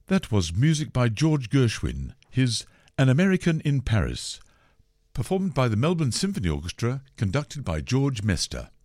That was music by George Gershwin, his An American in Paris, performed by the Melbourne Symphony Orchestra, conducted by George Mester.